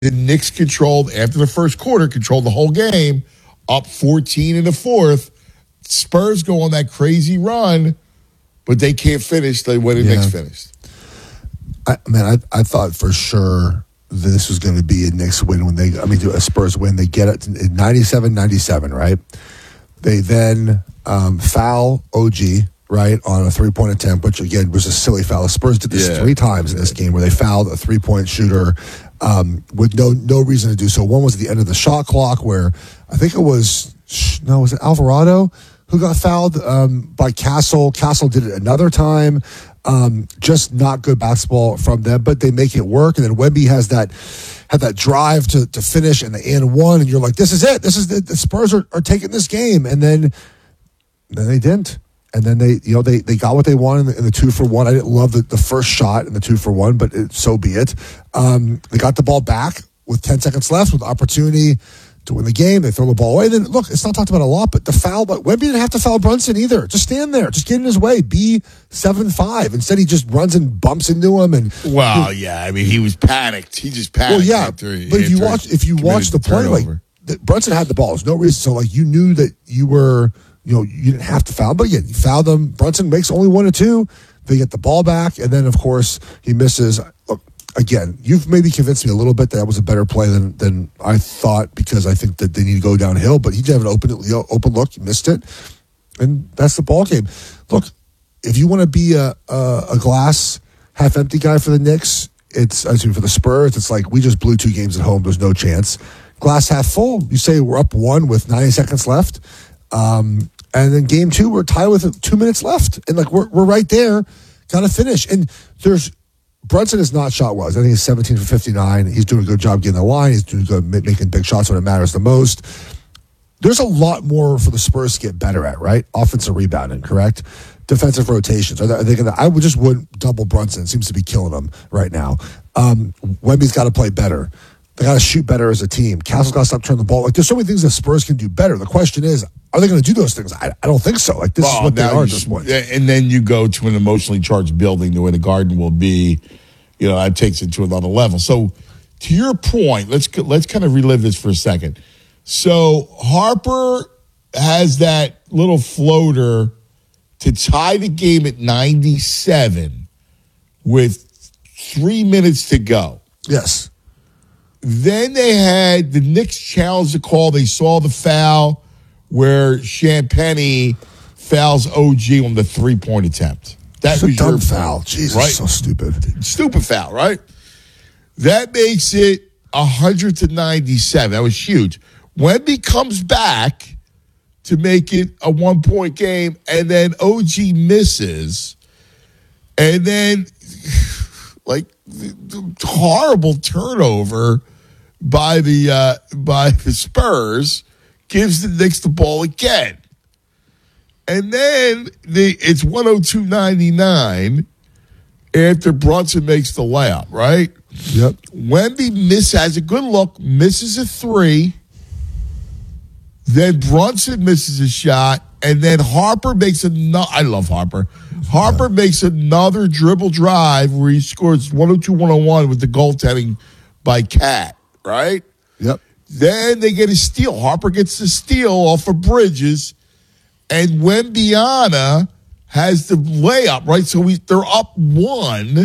the Knicks controlled, after the first quarter, controlled the whole game, up 14 in the fourth. Spurs go on that crazy run, but they can't finish the way the Knicks finished. I thought for sure this was going to be a Knicks win a Spurs win. They get it in 97-97, right? They then foul OG, right, on a 3-point attempt, which again was a silly foul. The Spurs did this 3 times in this game where they fouled a 3-point shooter with no reason to do so. One was at the end of the shot clock where I think was it Alvarado who got fouled by Castle. Castle did it another time. Just not good basketball from them, but they make it work. And then Wemby had that drive to finish and the and one, and you're like, this is it. This is the Spurs are taking this game. And then they didn't. And then they got what they wanted in the 2-for-1. I didn't love the first shot in the 2-for-1, but so be it. They got the ball back with 10 seconds left with opportunity to win the game. They throw the ball away. Then look, it's not talked about a lot, but the foul. But Wemby didn't have to foul Brunson either. Just stand there. Just get in his way. Be 7-5. Instead, he just runs and bumps into him. And he was panicked. He just panicked. But if you watch the play, Brunson had the ball. There's no reason. So you knew that you were. You didn't have to foul, but again, you fouled them. Brunson makes only 1 or 2. They get the ball back, and then of course he misses. Look, again, you've maybe convinced me a little bit that was a better play than I thought, because I think that they need to go downhill. But he did have an open look, he missed it, and that's the ball game. Look, if you want to be a glass half empty guy for the Knicks, for the Spurs, it's like we just blew 2 games at home. There's no chance. Glass half full. You say we're up 1 with 90 seconds left. And then game 2, we're tied with 2 minutes left. And we're right there, got to finish. And Brunson is not shot well. I think he's 17 for 59. He's doing a good job getting the line. He's doing good making big shots when it matters the most. There's a lot more for the Spurs to get better at, right? Offensive rebounding, correct? Defensive rotations. Are they gonna? wouldn't double Brunson. It seems to be killing them right now. Wemby's got to play better. They got to shoot better as a team. Castle's got to stop turning the ball. There's so many things the Spurs can do better. The question is, are they going to do those things? I don't think so. This is what they are at this point. And then you go to an emotionally charged building the way the Garden will be. That takes it to another level. So, to your point, let's kind of relive this for a second. So, Harper has that little floater to tie the game at 97 with 3 minutes to go. Yes. Then they had the Knicks challenge the call. They saw the foul where Champagnie fouls OG on the 3-point attempt. That was a dumb foul. Jesus, right? So stupid. Stupid foul, right? That makes it 100-97. That was huge. Wemby comes back to make it a 1-point game, and then OG misses, and then the horrible turnover by the Spurs gives the Knicks the ball again. And then it's 102-99 after Brunson makes the layup, right? Yep. Wemby has a good look, misses a 3. Then Brunson misses a shot, and then Harper makes another. I love Harper. Harper makes another dribble drive where he scores 102-101 with the goaltending by Cat, right? Yep. Then they get a steal. Harper gets the steal off of Bridges, and Wembiana has the layup, right? So they're up 1.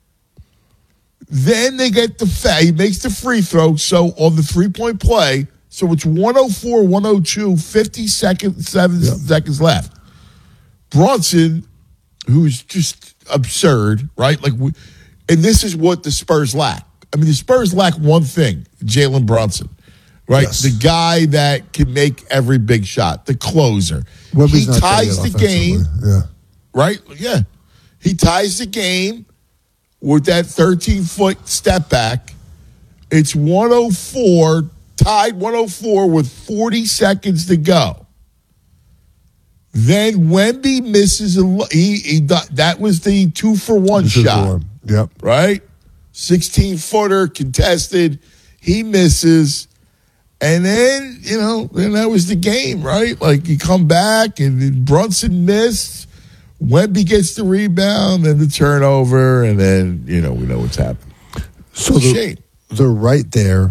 Then they get the foul. He makes the free throw. So on the 3-point play, so it's 104-102, 7 seconds left. Brunson, who's just absurd, right? And this is what the Spurs lack. I mean, the Spurs lack one thing, Jalen Brunson, right? Yes. The guy that can make every big shot, the closer. He ties the game, right? Yeah. He ties the game with that 13-foot step back. It's 104, tied 104 with 40 seconds to go. Then Wemby misses that was the 2-for-1 shot. Yep. Right? 16-footer contested. He misses. And then, then that was the game, right? You come back and then Brunson missed. Wemby gets the rebound and the turnover. And then, we know what's happened. So they're right there